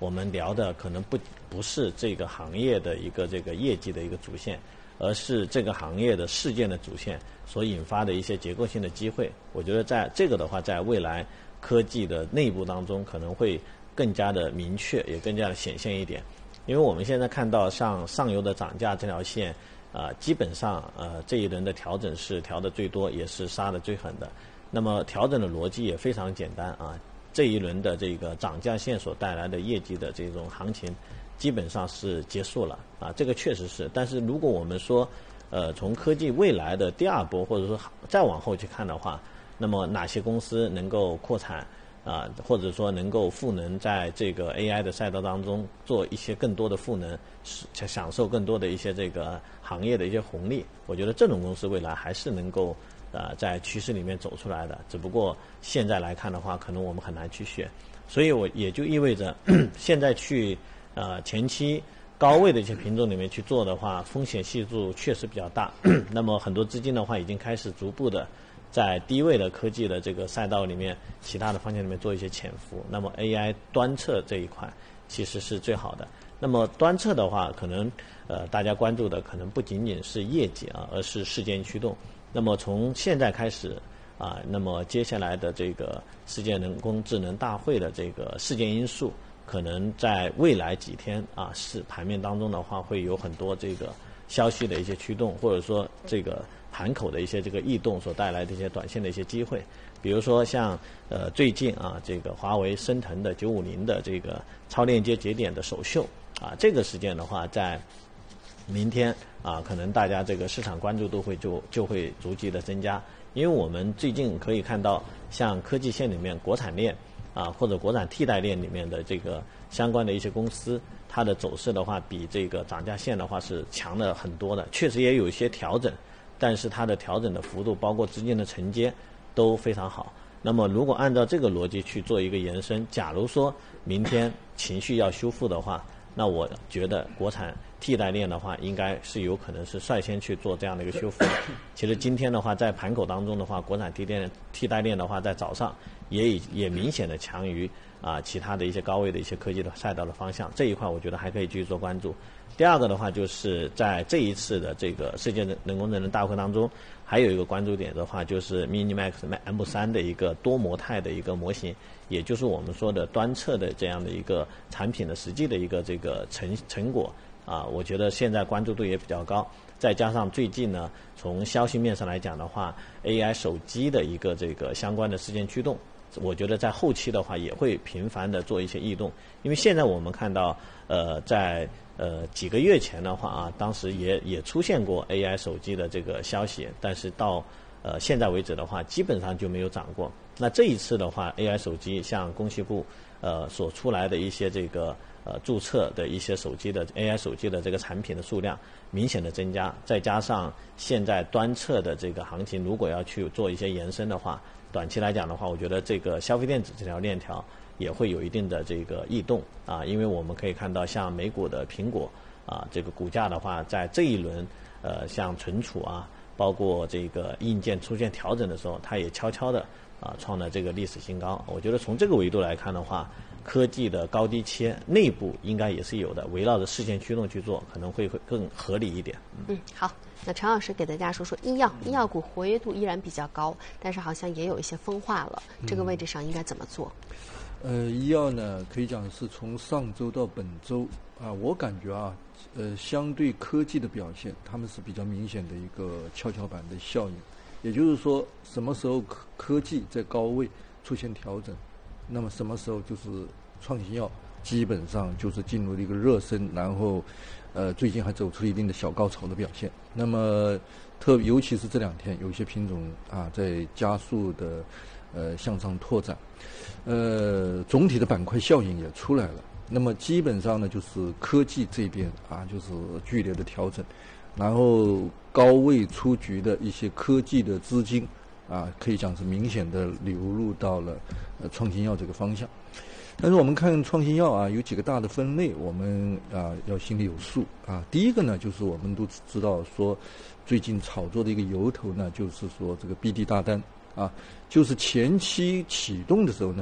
我们聊的可能不是这个行业的一个这个业绩的一个主线，而是这个行业的事件的主线所引发的一些结构性的机会。我觉得在这个的话，在未来科技的内部当中可能会更加的明确，也更加的显现一点。因为我们现在看到像上游的涨价这条线，基本上这一轮的调整是调的最多，也是杀的最狠的。那么调整的逻辑也非常简单啊，这一轮的这个涨价线所带来的业绩的这种行情，基本上是结束了啊，这个确实是。但是如果我们说，从科技未来的第二波或者说再往后去看的话，那么哪些公司能够扩产啊，或者说能够赋能在这个 AI 的赛道当中做一些更多的赋能，享受更多的一些这个行业的一些红利，我觉得这种公司未来还是能够在趋势里面走出来的。只不过现在来看的话，可能我们很难去选，所以我也就意味着现在去前期高位的一些品种里面去做的话，风险系数确实比较大。那么很多资金的话，已经开始逐步的在低位的科技的这个赛道里面，其他的方向里面做一些潜伏。那么 AI 端侧这一块其实是最好的。那么端侧的话，可能大家关注的可能不仅仅是业绩啊，而是事件驱动。那么从现在开始那么接下来的这个世界人工智能大会的这个事件因素，可能在未来几天是盘面当中的话，会有很多这个消息的一些驱动，或者说这个盘口的一些这个异动所带来的一些短线的一些机会。比如说像最近这个华为升腾的950的这个超链接节点的首秀这个事件的话，在明天可能大家这个市场关注度就会逐级的增加。因为我们最近可以看到，像科技线里面国产链或者国产替代链里面的这个相关的一些公司，它的走势的话比这个涨价线的话是强了很多的，确实也有一些调整，但是它的调整的幅度包括资金的承接都非常好。那么如果按照这个逻辑去做一个延伸，假如说明天情绪要修复的话，那我觉得国产替代链的话应该是有可能是率先去做这样的一个修复。其实今天的话在盘口当中的话，国产替代链的话在早上也明显的强于其他的一些高位的一些科技的赛道的方向，这一块我觉得还可以继续做关注。第二个的话，就是在这一次的这个世界人工智能大会当中，还有一个关注点的话，就是 MiniMax M3的一个多模态的一个模型，也就是我们说的端侧的这样的一个产品的实际的一个这个成果我觉得现在关注度也比较高。再加上最近呢，从消息面上来讲的话 ，AI 手机的一个这个相关的事件驱动，我觉得在后期的话也会频繁的做一些异动。因为现在我们看到在几个月前的话当时也出现过 AI 手机的这个消息，但是到现在为止的话基本上就没有涨过。那这一次的话 AI 手机像工信部所出来的一些这个注册的一些手机的 AI 手机的这个产品的数量明显的增加，再加上现在端侧的这个行情如果要去做一些延伸的话，短期来讲的话，我觉得这个消费电子这条链条也会有一定的这个异动因为我们可以看到像美股的苹果这个股价的话，在这一轮像存储包括这个硬件出现调整的时候，它也悄悄的创了这个历史新高。我觉得从这个维度来看的话，科技的高低切内部应该也是有的，围绕着事件驱动去做，可能会更合理一点。 好，那陈老师给大家说说医药股活跃度依然比较高，但是好像也有一些分化了，这个位置上应该怎么做？ 医药呢，可以讲是从上周到本周我感觉相对科技的表现，他们是比较明显的一个跷跷板的效应。也就是说，什么时候科技在高位出现调整，那么什么时候就是创新药基本上就是进入了一个热身，然后最近还走出了一定的小高潮的表现。那么尤其是这2天，有一些品种在加速的向上拓展，总体的板块效应也出来了。那么基本上呢，就是科技这边就是剧烈的调整，然后高位出局的一些科技的资金可以讲是明显的流入到了创新药这个方向。但是我们看创新药有几个大的分类，我们要心里有数第一个呢，就是我们都知道说最近炒作的一个由头呢，就是说这个BD大单就是前期启动的时候呢，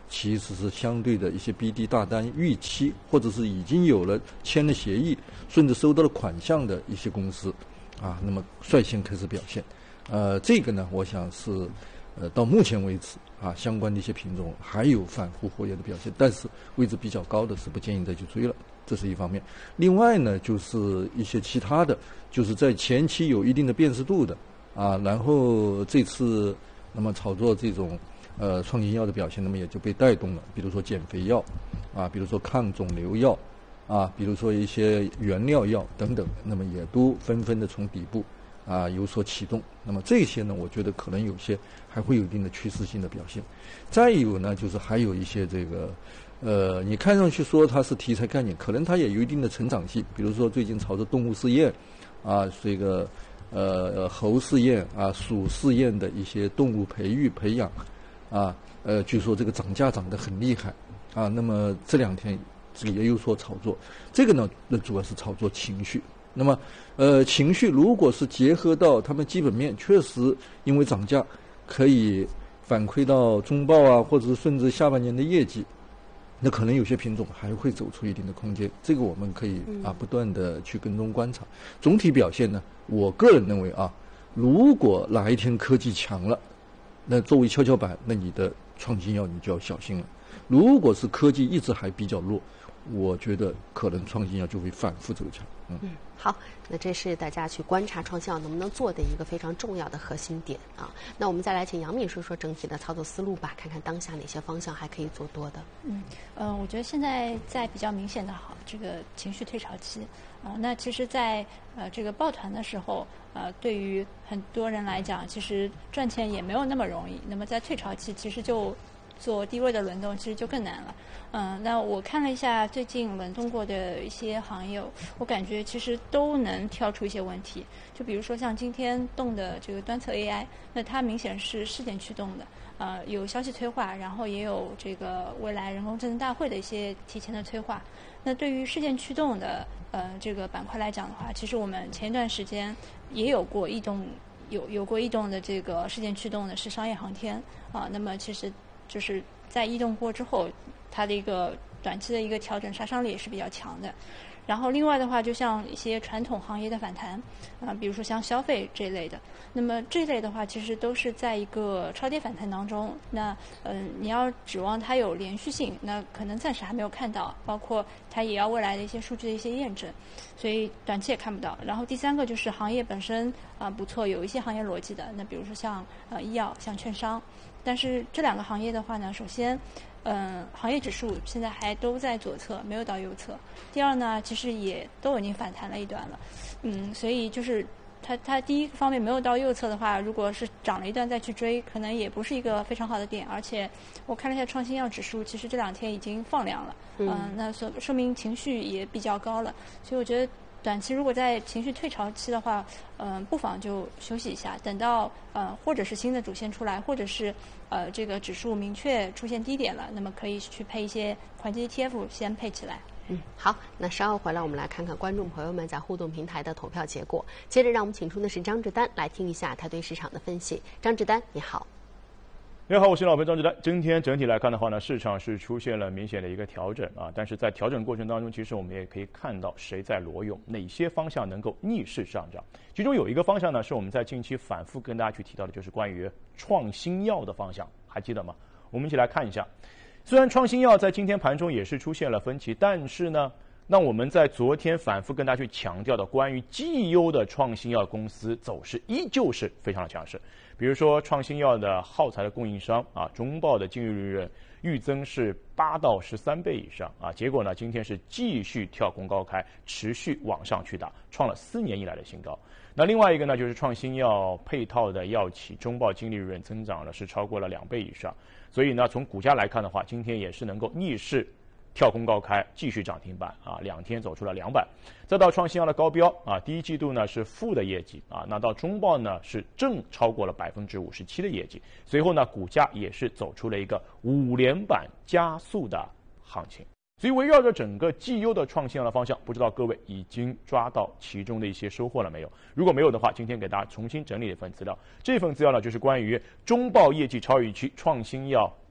其实是相对的一些 BD 大单预期，或者是已经有了签了协议，甚至收到了款项的一些公司，啊，那么率先开始表现。这个呢，我想是到目前为止啊，相关的一些品种还有反复活跃的表现，但是位置比较高的是不建议再去追了，这是一方面。另外呢，就是一些其他的，就是在前期有一定的辨识度的啊，然后这次那么炒作这种创新药的表现，那么也就被带动了，比如说减肥药啊，比如说抗肿瘤药啊，比如说一些原料药等等，那么也都纷纷的从底部啊有所启动。那么这些呢，我觉得可能有些还会有一定的趋势性的表现。再有呢，就是还有一些这个你看上去说它是题材概念，可能它也有一定的成长性。比如说最近炒作动物试验啊，这个猴试验啊、鼠试验的一些动物培养啊，据说这个涨价涨得很厉害啊。那么这两天这个也有所炒作，这个呢，那主要是炒作情绪。那么情绪如果是结合到他们基本面，确实因为涨价可以反馈到中报啊，或者是甚至下半年的业绩，那可能有些品种还会走出一定的空间，这个我们可以不断的去跟踪观察。总体表现呢，我个人认为啊，如果哪一天科技强了，那作为跷跷板，那你的创新药你就要小心了。如果是科技一直还比较弱，我觉得可能创新药就会反复走强。 好，那这是大家去观察创新药能不能做的一个非常重要的核心点啊。那我们再来请杨敏说说整体的操作思路吧，看看当下哪些方向还可以做多的。 我觉得现在在比较明显的这个情绪退潮期那其实在这个抱团的时候对于很多人来讲，其实赚钱也没有那么容易。那么在退潮期，其实就做低位的轮动，其实就更难了。那我看了一下最近轮动过的一些行业，我感觉其实都能挑出一些问题。就比如说像今天动的这个端侧 AI， 那它明显是事件驱动的，有消息催化，然后也有这个未来人工智能大会的一些提前的催化。那对于事件驱动的这个板块来讲的话，其实我们前一段时间也有过异动，有过异动的这个事件驱动的是商业航天那么其实就是在异动过之后，它的一个短期的一个调整杀伤力也是比较强的。然后另外的话，就像一些传统行业的反弹比如说像消费这一类的，那么这一类的话其实都是在一个超跌反弹当中。那你要指望它有连续性，那可能暂时还没有看到，包括它也要未来的一些数据的一些验证，所以短期也看不到。然后第三个就是行业本身不错，有一些行业逻辑的，那比如说像医药、像券商。但是这两个行业的话呢，首先行业指数现在还都在左侧，没有到右侧。第二呢，其实也都已经反弹了一段了，所以就是它第一个方面没有到右侧的话，如果是涨了一段再去追，可能也不是一个非常好的点。而且我看了一下创新药指数，其实这两天已经放量了，那说明情绪也比较高了。所以我觉得短期如果在情绪退潮期的话，不妨就休息一下，等到或者是新的主线出来，或者是这个指数明确出现低点了，那么可以去配一些宽基 ETF 先配起来。 好，那稍后回来我们来看看观众朋友们在互动平台的投票结果。接着让我们请出的是张志丹来听一下他对市场的分析。张志丹，你好。 你好，我是老朋友张志丹。今天整体来看的话呢，市场是出现了明显的一个调整但是在调整过程当中，其实我们也可以看到谁在裸泳，哪些方向能够逆势上涨。其中有一个方向呢，是我们在近期反复跟大家去提到的，就是关于创新药的方向，还记得吗？我们一起来看一下。虽然创新药在今天盘中也是出现了分歧，但是呢，那我们在昨天反复跟大家去强调的关于绩优的创新药公司走势依旧是非常的强势。比如说创新药的耗材的供应商中报的净利润预增是8到13倍以上结果呢，今天是继续跳空高开，持续往上去打，创了4年以来的新高。那另外一个呢，就是创新药配套的药企中报净利润增长了是超过了2倍以上，所以呢，从股价来看的话，今天也是能够逆势跳空高开，继续涨停板2天走出了2板。再到创新药的高标第一季度呢是负的业绩那到中报呢是正超过了57%的业绩，随后呢股价也是走出了一个5连板加速的行情。所以围绕着整个绩优的创新药的方向，不知道各位已经抓到其中的一些收获了没有？如果没有的话，今天给大家重新整理一份资料，这份资料呢就是关于中报业绩超预期创新药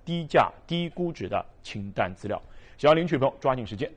低价、低估值的清淡资料。想要领取的朋友抓紧时间